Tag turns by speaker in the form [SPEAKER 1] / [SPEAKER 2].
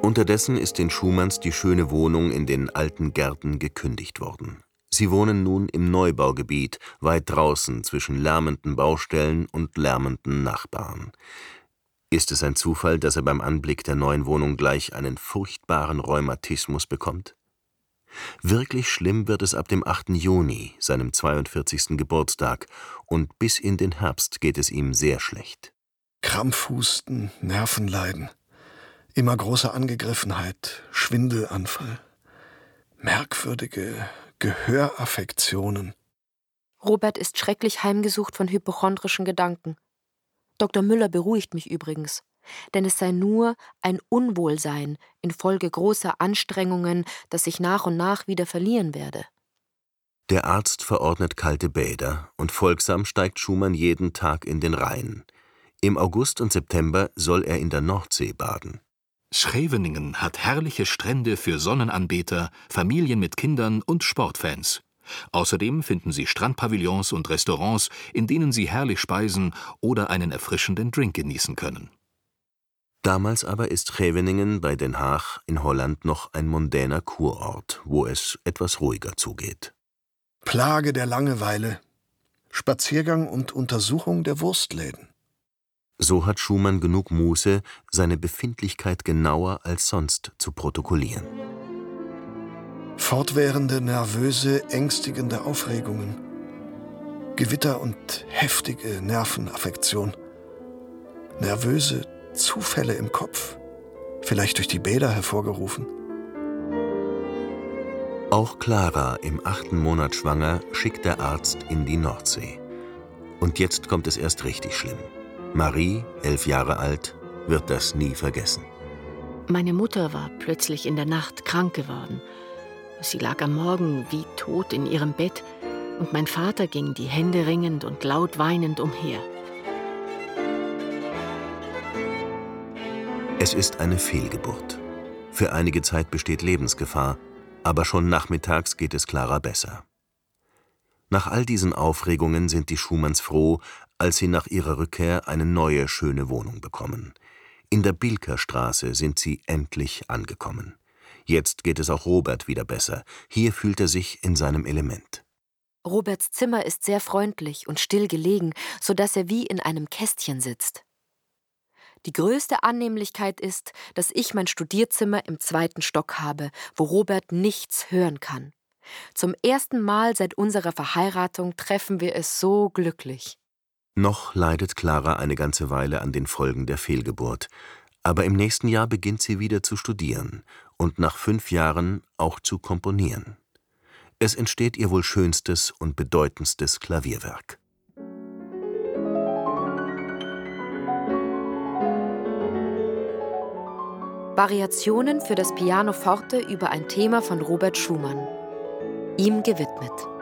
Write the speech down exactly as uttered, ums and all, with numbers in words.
[SPEAKER 1] Unterdessen ist den Schumanns die schöne Wohnung in den alten Gärten gekündigt worden. Sie wohnen nun im Neubaugebiet, weit draußen zwischen lärmenden Baustellen und lärmenden Nachbarn. Ist es ein Zufall, dass er beim Anblick der neuen Wohnung gleich einen furchtbaren Rheumatismus bekommt? Wirklich schlimm wird es ab dem achten Juni, seinem zweiundvierzigsten Geburtstag, und bis in den Herbst geht es ihm sehr schlecht.
[SPEAKER 2] Krampfhusten, Nervenleiden, immer große Angegriffenheit, Schwindelanfall, merkwürdige Gehöraffektionen.
[SPEAKER 3] Robert ist schrecklich heimgesucht von hypochondrischen Gedanken. Doktor Müller beruhigt mich übrigens, denn es sei nur ein Unwohlsein infolge großer Anstrengungen, das ich nach und nach wieder verlieren werde.
[SPEAKER 1] Der Arzt verordnet kalte Bäder und folgsam steigt Schumann jeden Tag in den Rhein. Im August und September soll er in der Nordsee baden.
[SPEAKER 4] Scheveningen hat herrliche Strände für Sonnenanbeter, Familien mit Kindern und Sportfans. Außerdem finden Sie Strandpavillons und Restaurants, in denen Sie herrlich speisen oder einen erfrischenden Drink genießen können.
[SPEAKER 1] Damals aber ist Scheveningen bei Den Haag in Holland noch ein mondäner Kurort, wo es etwas ruhiger zugeht.
[SPEAKER 2] Plage der Langeweile, Spaziergang und Untersuchung der Wurstläden.
[SPEAKER 1] So hat Schumann genug Muße, seine Befindlichkeit genauer als sonst zu protokollieren.
[SPEAKER 2] Fortwährende, nervöse, ängstigende Aufregungen. Gewitter und heftige Nervenaffektion. Nervöse Zufälle im Kopf. Vielleicht durch die Bäder hervorgerufen.
[SPEAKER 1] Auch Clara, im achten Monat schwanger, schickt der Arzt in die Nordsee. Und jetzt kommt es erst richtig schlimm. Marie, elf Jahre alt, wird das nie vergessen.
[SPEAKER 5] Meine Mutter war plötzlich in der Nacht krank geworden. Sie lag am Morgen wie tot in ihrem Bett und mein Vater ging die Hände ringend und laut weinend umher.
[SPEAKER 1] Es ist eine Fehlgeburt. Für einige Zeit besteht Lebensgefahr, aber schon nachmittags geht es Clara besser. Nach all diesen Aufregungen sind die Schumanns froh, als sie nach ihrer Rückkehr eine neue, schöne Wohnung bekommen. In der Bilkerstraße sind sie endlich angekommen. Jetzt geht es auch Robert wieder besser. Hier fühlt er sich in seinem Element.
[SPEAKER 3] Roberts Zimmer ist sehr freundlich und still gelegen, so dass er wie in einem Kästchen sitzt. Die größte Annehmlichkeit ist, dass ich mein Studierzimmer im zweiten Stock habe, wo Robert nichts hören kann. Zum ersten Mal seit unserer Verheiratung treffen wir es so glücklich.
[SPEAKER 1] Noch leidet Clara eine ganze Weile an den Folgen der Fehlgeburt. Aber im nächsten Jahr beginnt sie wieder zu studieren und nach fünf Jahren auch zu komponieren. Es entsteht ihr wohl schönstes und bedeutendstes Klavierwerk.
[SPEAKER 3] Variationen für das Pianoforte über ein Thema von Robert Schumann. Ihm gewidmet.